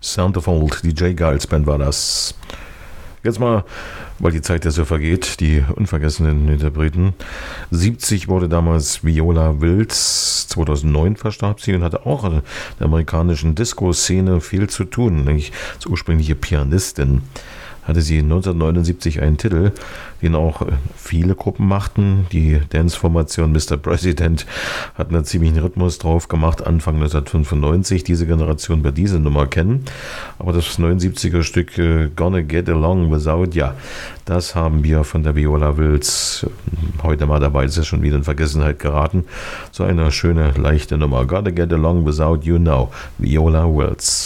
Sound of Old, die J. Giles Band war das. Jetzt mal, weil die Zeit ja so vergeht, die unvergessenen Interpreten. 70 wurde damals Viola Wills, 2009 verstarb sie und hatte auch in der amerikanischen Disco-Szene viel zu tun. Nämlich als ursprüngliche Pianistin hatte sie 1979 einen Titel, den auch viele Gruppen machten. Die Dance-Formation Mr. President hat einen ziemlichen Rhythmus drauf gemacht, Anfang 1995. Diese Generation wird diese Nummer kennen. Aber das 79er Stück Gonna Get Along Without Ya, das haben wir von der Viola Wills heute mal dabei. Das ist schon wieder in Vergessenheit geraten. So eine schöne, leichte Nummer. Gonna Get Along Without You Now, Viola Wills.